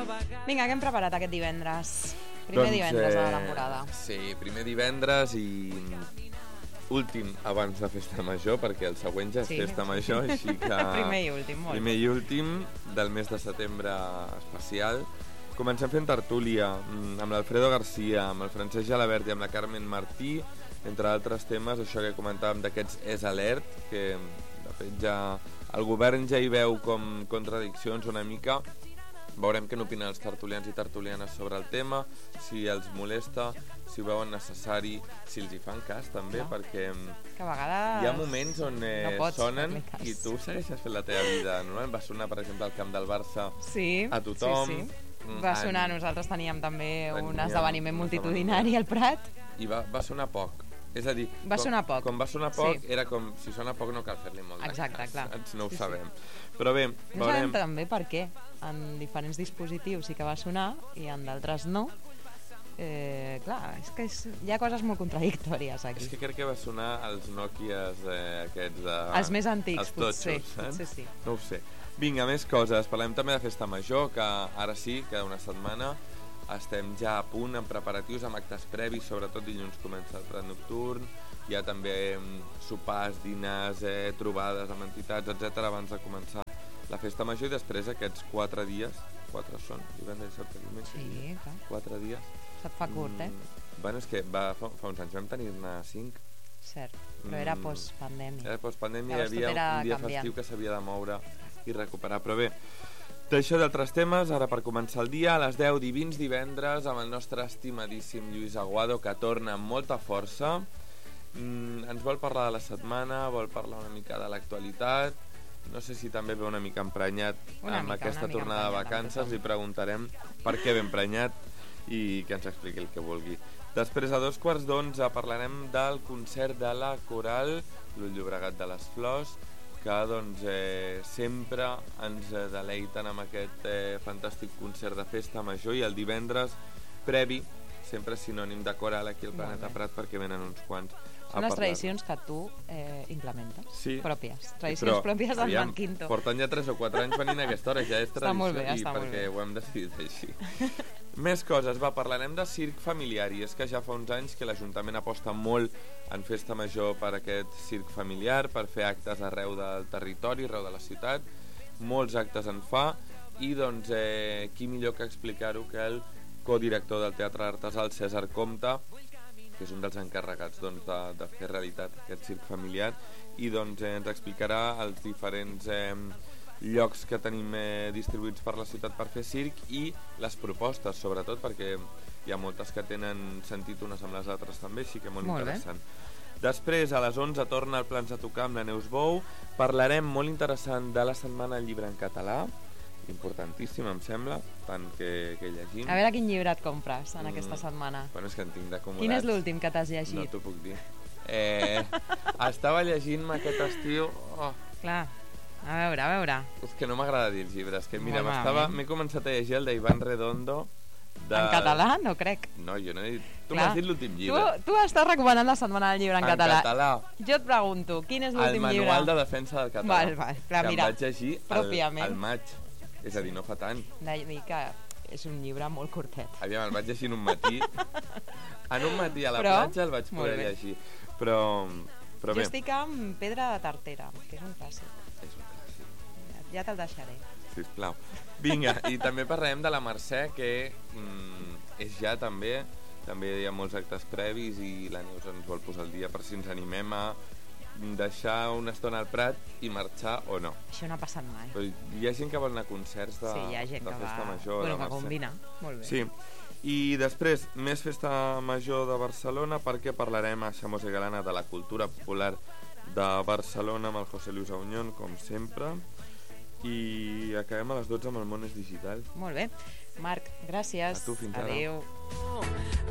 Vinga, què hem preparat aquest divendres? Primer divendres de la temporada. Sí, primer divendres i últim abans de Festa Major, perquè el següent ja és Festa Major, així que... Primer i últim, molt primer i últim del mes de setembre especial. Comencem fent tertúlia amb l'Alfredo García, amb el Francesc Gelabert i amb la Carmen Martí, entre altres temes, això que comentàvem d'aquests És Alert, que de fet ja el govern ja hi veu com contradiccions una mica. Veurem què n'opinen els tertulians i tertulianes sobre el tema, si els molesta, si ho veuen necessari, si els hi fan cas també, perquè que a vegades hi ha moments on sonen i tu segueixes fent la teva vida. Normalment va sonar, per exemple, al camp del Barça a tothom. Sí. Va sonar, nosaltres teníem també un esdeveniment multitudinari al Prat. I va sonar poc. És a dir, va sonar poc. Com va sonar poc, era com, si sona poc no cal fer-li molt de cas. Clar. No ho sabem. Però bé, no sabem també per què. En diferents dispositius sí que va sonar i en d'altres no. Clar, és que hi ha coses molt contradictòries aquí. És que crec que va sonar als Nokias aquests de... Els més antics, potser sí. No ho sé. Vinga, més coses. Parlem també de Festa Major, que ara sí, cada una setmana estem ja a punt en preparatius, amb actes previs, sobretot dilluns comença el prat nocturn, hi ha també sopars, dinars, trobades amb entitats, etc. abans de començar la Festa Major, i després aquests 4 dies, 4 són, divendres, dissabte, diumenge, sí, 4 dies. Se't fa curt, Bueno, és que fa uns anys vam tenir-ne 5. Cert, però era postpandèmia. Era postpandèmia, hi havia un dia festiu que s'havia de moure i recuperar, però bé, d'això d'altres temes, ara per començar el dia, a les 10 divins divendres, amb el nostre estimadíssim Lluís Aguado, que torna amb molta força. Ens vol parlar de la setmana, vol parlar una mica de l'actualitat, no sé si també ve una mica emprenyat amb aquesta tornada de vacances, li preguntarem per què ve emprenyat i que ens expliqui el que vulgui. Després, a 11:15, parlarem del concert de la Coral L'Ull Llobregat de les Flors, que doncs, sempre ens deleiten amb aquest fantàstic concert de Festa Major, i el divendres previ, sempre sinònim de coral aquí al Planeta Prat, perquè venen uns quants a parlar. Són les tradicions que tu implementes, pròpies. Tradicions pròpies del Blanc Quinto. Porten ja 3 o 4 anys venint a aquesta hora, ja és tradició, està molt bé, perquè ho hem decidit així. Més coses, parlarem de circ familiar, i és que ja fa uns anys que l'Ajuntament aposta molt en Festa Major per aquest circ familiar, per fer actes arreu del territori, arreu de la ciutat, molts actes en fa, i doncs qui millor que explicar-ho que el codirector del Teatre Artesà, el César Comte, que és un dels encarregats de fer realitat aquest circ familiar, i doncs ens explicarà els diferents llocs que tenim distribuïts per la ciutat per fer circ, i les propostes, sobretot, perquè hi ha moltes que tenen sentit unes amb les altres també, així que molt interessant. Després, a les 11, torna el Plans a tocar amb la Neus Bou. Parlarem molt interessant de la setmana del llibre en català, importantíssim, em sembla, tant que llegim. A veure quin llibre et compres en aquesta setmana. Bueno, és que en tinc d'acumulats. Quin és l'últim que t'has llegit? No t'ho puc dir. Estava llegint-me aquest estiu... Clar, a veure. És que no m'agrada dir els llibres, que mira, m'he començat a llegir el d'Iván Redondo. En català? No crec. No, jo no he dit... Tu m'has dit l'últim llibre. Tu estàs recomanant la setmana del llibre en català. En català. Jo et pregunto, quin és l'últim llibre? El manual de defensa del català. Val, clar, mira. Que em vaig llegir al maig. És a dir, no fa tant. Dir que és un llibre molt curtet. Aviam, el vaig llegir en un matí. En un matí a la platja el vaig poder llegir. Però bé. Jo estic amb Pedra de Tartera, que és un clàssic. És un clàssic. Ja te'l deixaré. Sisplau. Vinga, i també parlem de la Mercè, que és ja també hi ha molts actes previs, i la Neus ens vol posar al dia per si ens animem a deixar una estona al Prat i marxar o no. Això no ha passat mai. Però hi ha gent que vol anar a concerts de Festa Major. Bueno, que combina, molt bé. Sí, i després, més Festa Major de Barcelona, perquè parlarem a Xamos i Galana de la cultura popular de Barcelona amb el José Luis Auñón, com sempre, i acabem a les 12 amb el Món és Digital. Molt bé. Marc, gràcies. A tu, fins ara. Adéu.